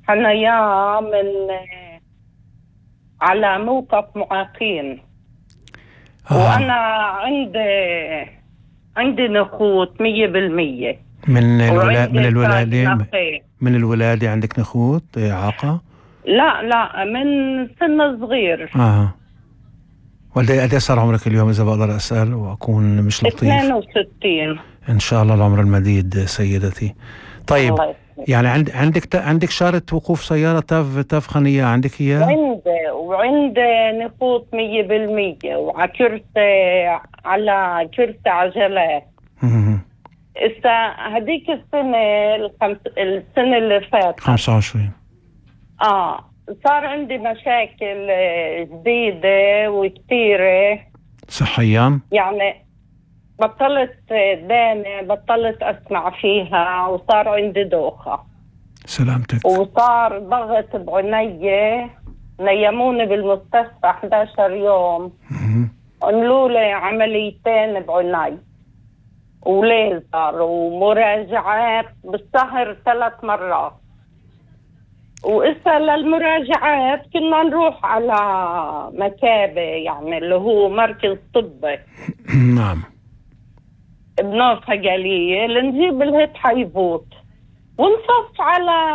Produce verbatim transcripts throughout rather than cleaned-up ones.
حنيا من على موقف معاقين. آه. وأنا عندي عندي نخوت مية بالمية من الولادة. من الولادة من الولادة عندك نخوت إعاقة؟ لا لا من سن صغير. آه. والدي قد صار عمرك اليوم إذا بقدر أسأل وأكون مش لطيف؟ اثنين وستين. إن شاء الله العمر المديد سيدتي. طيب يعني عند عندك عندك شارة وقوف سيارة تاف تاف خانية عندك إياه؟ عندي وعندي نخوت مية بالمية وعلى كرسي على كرسي عجلات. إسا هديك السنة الخمس السنة اللي فاتت خمسة وعشرين آه صار عندي مشاكل جديدة وكتيرة صحيا. يعني بطلت دانة، بطلت أسمع فيها، وصار عندي دوخة. سلامتك. وصار ضغط بعيني، نيموني بالمستشفى إحدى عشر يوم، عملوا لي عمليتين بعيني وليزر ومراجعات بالشهر ثلاث مرات. وإسا للمراجعات كنا نروح على مكابة، يعني اللي هو مركز طبي. نعم. بنوفا قلية لنجيب الهيت حيبوت ونصف على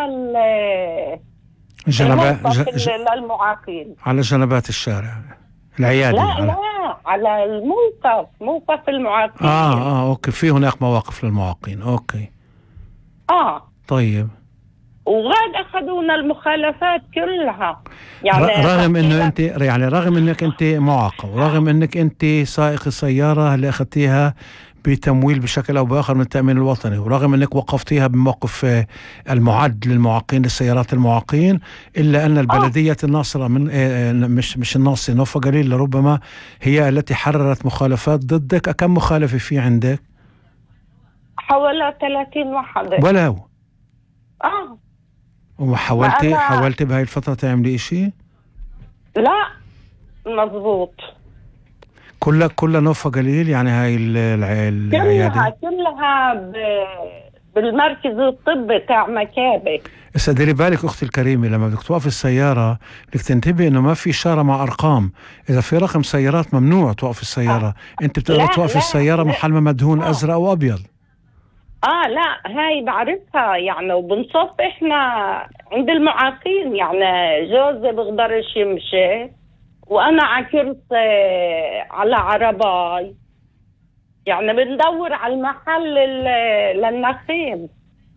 جنبات ج... للمعاقين على جنبات الشارع العيادة. لا على... لا على الموقف، موقف المعاقين. آه آه أوكي، في هناك مواقف للمعاقين. أوكي آه طيب. وغاد أخذونا المخالفات كلها، يعني رغم إنه أنت يعني رغم إنك أنت معاقة، ورغم إنك أنت سائق السيارة اللي أخذتيها بتمويل بشكل أو بآخر من التأمين الوطني، ورغم أنك وقفتيها بموقف المعد للمعاقين للسيارات المعاقين، إلا أن البلدية الناصرة من مش مش الناصرة نوفا قليل لربما هي التي حررت مخالفات ضدك. كم مخالفة في عندك؟ حوالي ثلاثين وحدة. ولو آه وحاولتي حاولتي بهاي الفترة تعملي إشي؟ لا مضبوط. كلها كلها نوفا قليل يعني هاي العيادة كلها كلها ب... بالمركز الطبي تاع مكابة. بس ديري بالك أختي الكريمة، لما بدك توقف السيارة بدك تنتبه إنه ما في إشارة مع أرقام. إذا في رقم سيارات ممنوع توقف السيارة. آه. أنت بتقدر توقف السيارة محل ما مدهون آه. أزرق وأبيض. آه لا هاي بعرفها يعني، وبنصف إحنا عند المعاقين، يعني جوزي بقدرش يمشي وأنا على كرسي على عرباي، يعني بندور على المحل للنخيم.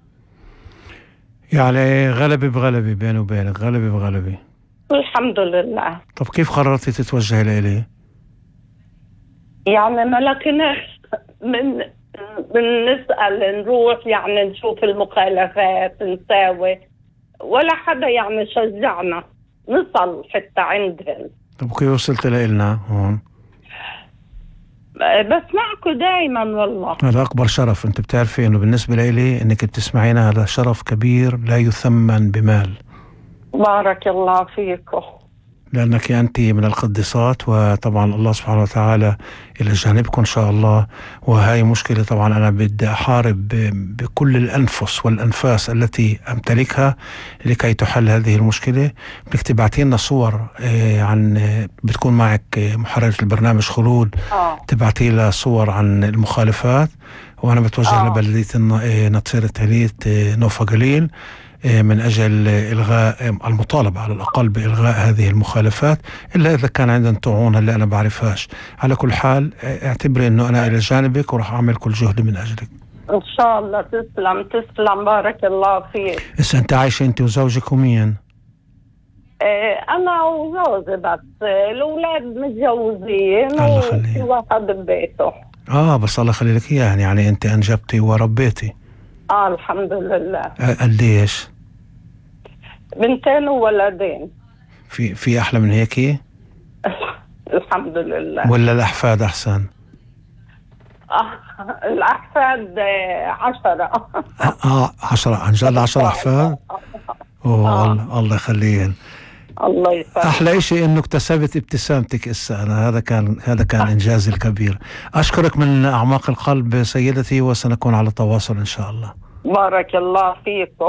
يعني غلبة بغلبة بيني وبينك، غلبة بغلبة. الحمد لله. طب كيف قررتي تتوجهي لإلي؟ يعني ما لقيناش من بنسأل نروح يعني نشوف المخالفات نساوي، ولا حدا يعني شجعنا نصل حتى عندهم. طب كيف وصلت لإلنا هون؟ بسمعكم دايما والله. هذا أكبر شرف. أنت بتعرفي إنه بالنسبة لي إنك بتسمعينا هذا شرف كبير لا يثمن بمال. بارك الله فيكم. لأنك أنت من القديسات، وطبعا الله سبحانه وتعالى إلى جانبكم إن شاء الله. وهي مشكلة طبعا أنا بدي أحارب بكل الأنفس والأنفاس التي أمتلكها لكي تحل هذه المشكلة. بدك تبعتي لنا صور عن، بتكون معك محررة البرنامج خلود، تبعتي لها صور عن المخالفات، وأنا بتوجه آه. لبلدية نصيرة هليت نوفا قليل من أجل إلغاء المطالبة على الأقل بإلغاء هذه المخالفات، إلا إذا كان عندنا طعون اللي أنا بعرفهاش. على كل حال اعتبري أنه أنا إلى جانبك وراح أعمل كل جهدي من أجلك إن شاء الله. تسلم تسلم بارك الله فيك. إذا أنت عايشة أنت وزوجك ومين؟ إيه أنا وزوجي بس، الأولاد متجوزين وفي واحد ببيته. آه بس الله يخلي لك إياه، يعني أنت أنجبتي وربيتي. آه الحمد لله. قديش؟ بنتين وولدين. في في أحلى من هيك؟ الحمد لله. ولا الأحفاد أحسن؟ آه الأحفاد عشرة. آه عشرة عن جد؟ عشرة أحفاد؟ أوه آه. الله, الله يخليهن. الله يسلمك. أحلى إشي إنه اكتسبت ابتسامتك إسا. أنا هذا كان هذا كان إنجازي الكبير. أشكرك من أعماق القلب سيدتي، وسنكون على تواصل إن شاء الله. بارك الله فيكم.